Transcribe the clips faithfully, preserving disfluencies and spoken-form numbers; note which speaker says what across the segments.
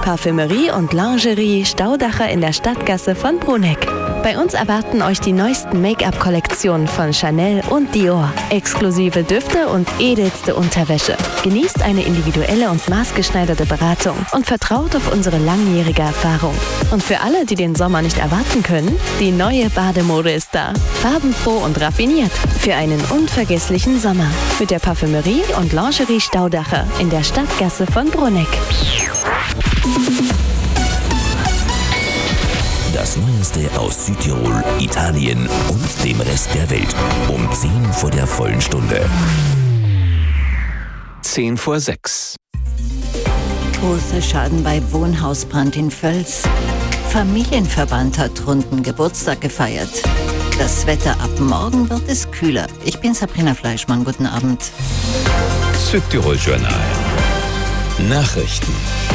Speaker 1: Parfümerie und Lingerie Staudacher in der Stadtgasse von Bruneck. Bei uns erwarten euch die neuesten Make-up-Kollektionen von Chanel und Dior, exklusive Düfte und edelste Unterwäsche. Genießt eine individuelle und maßgeschneiderte Beratung und vertraut auf unsere langjährige Erfahrung. Und für alle, die den Sommer nicht erwarten können, die neue Bademode ist da. Farbenfroh und raffiniert für einen unvergesslichen Sommer. Mit der Parfümerie und Lingerie Staudacher in der Stadtgasse von Bruneck.
Speaker 2: Das Neueste aus Südtirol, Italien und dem Rest der Welt. Um zehn vor der vollen Stunde.
Speaker 3: zehn vor sechs.
Speaker 4: Großer Schaden bei Wohnhausbrand in Völs. Familienverband hat runden Geburtstag gefeiert. Das Wetter ab morgen wird es kühler. Ich bin Sabrina Fleischmann, guten Abend.
Speaker 3: Südtirol Journal. Nachrichten.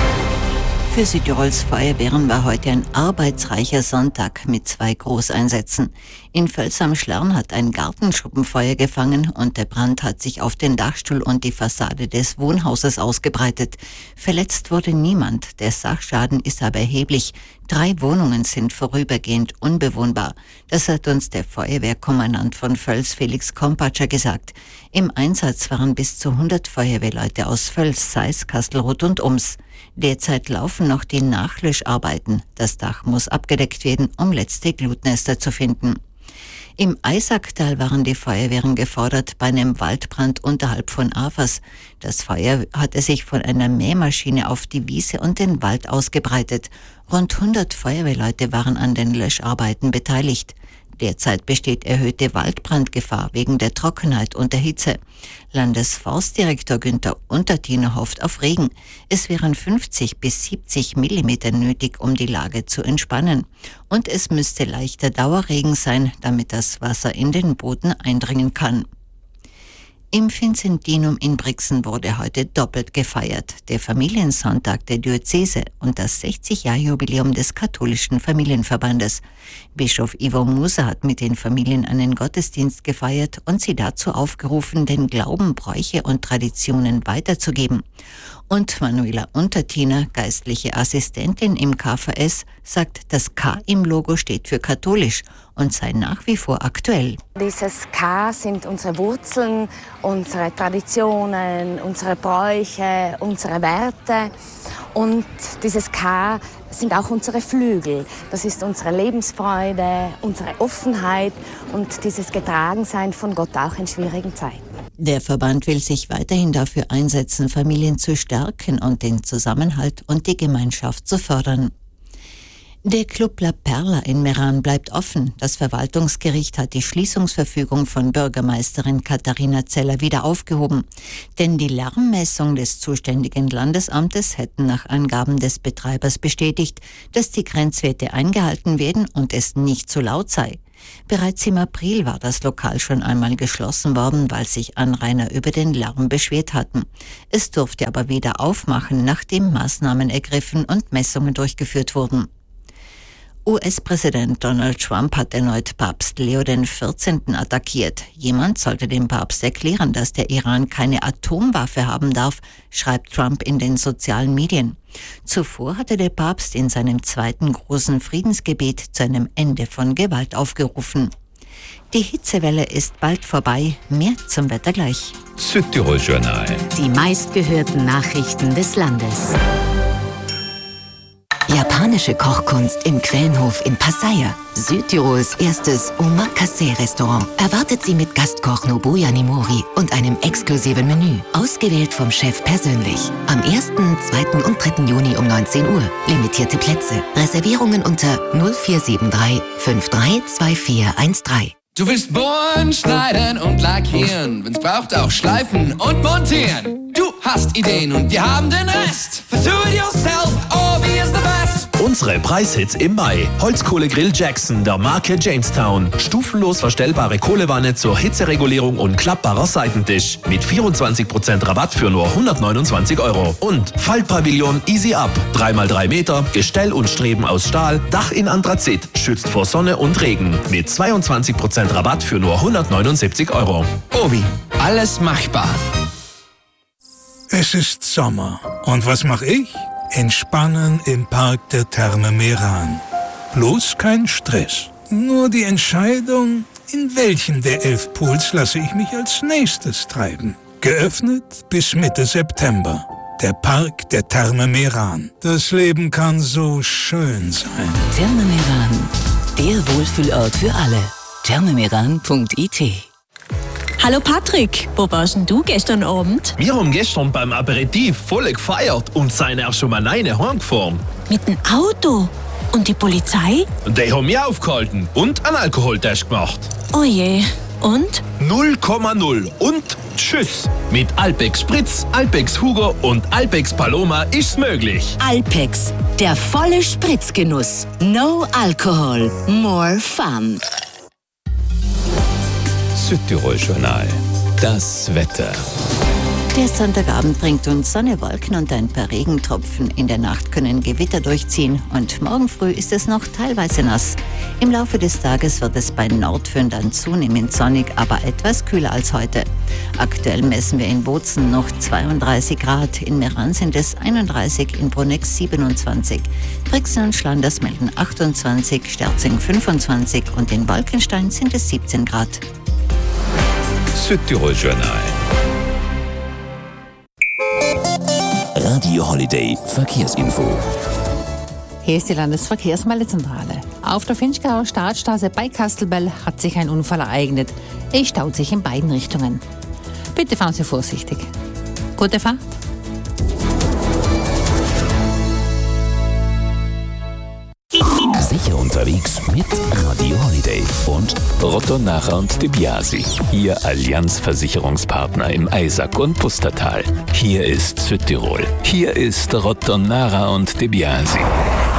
Speaker 4: Für Südtirols Feuerwehren war heute ein arbeitsreicher Sonntag mit zwei Großeinsätzen. In Völs am Schlern hat ein Gartenschuppen Feuer gefangen und der Brand hat sich auf den Dachstuhl und die Fassade des Wohnhauses ausgebreitet. Verletzt wurde niemand, der Sachschaden ist aber erheblich. Drei Wohnungen sind vorübergehend unbewohnbar. Das hat uns der Feuerwehrkommandant von Völs, Felix Kompatscher, gesagt. Im Einsatz waren bis zu hundert Feuerwehrleute aus Völs, Seis, Kastelruth und Ums. Derzeit laufen noch die Nachlöscharbeiten. Das Dach muss abgedeckt werden, um letzte Glutnester zu finden. Im Eisacktal waren die Feuerwehren gefordert bei einem Waldbrand unterhalb von Afers. Das Feuer hatte sich von einer Mähmaschine auf die Wiese und den Wald ausgebreitet. Rund hundert Feuerwehrleute waren an den Löscharbeiten beteiligt. Derzeit besteht erhöhte Waldbrandgefahr wegen der Trockenheit und der Hitze. Landesforstdirektor Günther Untertiner hofft auf Regen. Es wären fünfzig bis siebzig Millimeter nötig, um die Lage zu entspannen. Und es müsste leichter Dauerregen sein, damit das Wasser in den Boden eindringen kann. Im Vincentinum in Brixen wurde heute doppelt gefeiert. Der Familiensonntag der Diözese und das sechzig-Jahr-Jubiläum des katholischen Familienverbandes. Bischof Ivo Musa hat mit den Familien einen Gottesdienst gefeiert und sie dazu aufgerufen, den Glauben, Bräuche und Traditionen weiterzugeben. Und Manuela Untertiner, geistliche Assistentin im K V S, sagt, das K im Logo steht für katholisch und sei nach wie vor aktuell.
Speaker 5: Dieses K sind unsere Wurzeln, unsere Traditionen, unsere Bräuche, unsere Werte. Und dieses K sind auch unsere Flügel. Das ist unsere Lebensfreude, unsere Offenheit und dieses Getragensein von Gott auch in schwierigen Zeiten.
Speaker 4: Der Verband will sich weiterhin dafür einsetzen, Familien zu stärken und den Zusammenhalt und die Gemeinschaft zu fördern. Der Club La Perla in Meran bleibt offen. Das Verwaltungsgericht hat die Schließungsverfügung von Bürgermeisterin Katharina Zeller wieder aufgehoben. Denn die Lärmmessung des zuständigen Landesamtes hätten nach Angaben des Betreibers bestätigt, dass die Grenzwerte eingehalten werden und es nicht zu laut sei. Bereits im April war das Lokal schon einmal geschlossen worden, weil sich Anrainer über den Lärm beschwert hatten. Es durfte aber wieder aufmachen, nachdem Maßnahmen ergriffen und Messungen durchgeführt wurden. U S-Präsident Donald Trump hat erneut Papst Leo der vierzehnten attackiert. Jemand sollte dem Papst erklären, dass der Iran keine Atomwaffe haben darf, schreibt Trump in den sozialen Medien. Zuvor hatte der Papst in seinem zweiten großen Friedensgebet zu einem Ende von Gewalt aufgerufen. Die Hitzewelle ist bald vorbei. Mehr zum Wetter gleich.
Speaker 3: Südtirol Journal.
Speaker 6: Die meistgehörten Nachrichten des Landes. Japanische Kochkunst im Krähenhof in Pasaya. Südtirols erstes Omakase-Restaurant erwartet Sie mit Gastkoch Nobuya Nimori und einem exklusiven Menü, ausgewählt vom Chef persönlich. Am ersten, zweiten und dritten Juni um neunzehn Uhr. Limitierte Plätze. Reservierungen unter null vier sieben drei fünf drei zwei vier eins drei.
Speaker 7: Du willst bohren, schneiden und lackieren, wenn's braucht auch schleifen und montieren. Du hast Ideen und wir haben den Rest. For do it yourself, Obi is the best.
Speaker 8: Unsere Preishits im Mai. Holzkohlegrill Jackson der Marke Jamestown. Stufenlos verstellbare Kohlewanne zur Hitzeregulierung und klappbarer Seitentisch. Mit vierundzwanzig Prozent Rabatt für nur hundertneunundzwanzig Euro. Und Faltpavillon Easy Up. drei mal drei Meter, Gestell und Streben aus Stahl, Dach in Anthrazit, schützt vor Sonne und Regen. Mit zweiundzwanzig Prozent Rabatt für nur hundertneunundsiebzig Euro.
Speaker 7: Obi, alles machbar.
Speaker 9: Es ist Sommer. Und was mache ich? Entspannen im Park der Therme Meran. Bloß kein Stress. Nur die Entscheidung, in welchen der elf Pools lasse ich mich als nächstes treiben. Geöffnet bis Mitte September. Der Park der Therme Meran. Das Leben kann so schön sein.
Speaker 6: Therme Meran, der Wohlfühlort für alle. thermemeran punkt I T.
Speaker 10: Hallo Patrick, wo warst denn du gestern Abend?
Speaker 8: Wir haben gestern beim Aperitif voll gefeiert und sind auch schon mal alleine heimgefahren.
Speaker 10: Mit dem Auto? Und die Polizei?
Speaker 8: Die haben mich aufgehalten und einen Alkoholtest gemacht.
Speaker 10: Oh je, und?
Speaker 8: null Komma null und tschüss. Mit Alpex Spritz, Alpex Hugo und Alpex Paloma ist's möglich.
Speaker 6: Alpex, der volle Spritzgenuss. No Alcohol, more fun.
Speaker 3: Südtirol Journal. Das Wetter.
Speaker 4: Der Sonntagabend bringt uns Sonne, Wolken und ein paar Regentropfen. In der Nacht können Gewitter durchziehen und morgen früh ist es noch teilweise nass. Im Laufe des Tages wird es bei Nordföhn dann zunehmend sonnig, aber etwas kühler als heute. Aktuell messen wir in Bozen noch zweiunddreißig Grad, in Meran sind es einunddreißig, in Bruneck siebenundzwanzig. Brixen und Schlanders melden achtundzwanzig, Sterzing fünfundzwanzig und in Wolkenstein sind es siebzehn Grad.
Speaker 3: Südtirol Journal.
Speaker 2: Radio Holiday Verkehrsinfo.
Speaker 11: Hier ist die Landesverkehrsmeldezentrale. Auf der Finchgauer Startstraße bei Kastelbell hat sich ein Unfall ereignet. Es staut sich in beiden Richtungen. Bitte fahren Sie vorsichtig. Gute Fahrt.
Speaker 2: Sicher unterwegs mit Radio Holiday
Speaker 3: Und Rotto Nacher und De Biasi, Ihr Allianz-Versicherungspartner im Eisack und Pustertal. Hier ist Südtirol. Hier ist Rotto Nacher und De Biasi.